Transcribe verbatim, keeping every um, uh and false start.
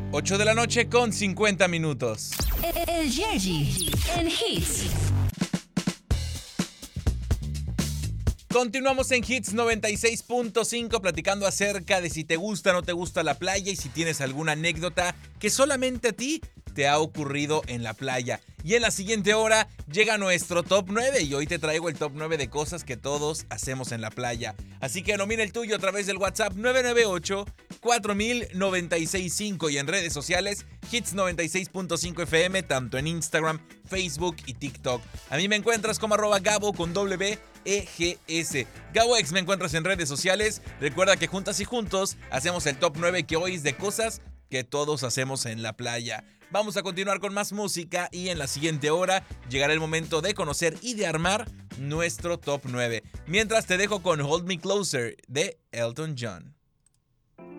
ocho de la noche con cincuenta minutos. El Yerji en Hits. Continuamos en Hits noventa y seis punto cinco platicando acerca de si te gusta o no te gusta la playa y si tienes alguna anécdota que solamente a ti te ha ocurrido en la playa. Y en la siguiente hora llega nuestro top nueve y hoy te traigo el top nueve de cosas que todos hacemos en la playa. Así que nomina el tuyo a través del WhatsApp nueve nueve ocho, cuatro mil noventa y seis cinco y en redes sociales Hits noventa y seis punto cinco F M, tanto en Instagram, Facebook y TikTok. A mí me encuentras como arroba Gabo con W E G S. GaboX me encuentras en redes sociales. Recuerda que juntas y juntos hacemos el top nueve que hoy es de cosas que todos hacemos en la playa. Vamos a continuar con más música y en la siguiente hora llegará el momento de conocer y de armar nuestro top nueve. Mientras te dejo con Hold Me Closer de Elton John.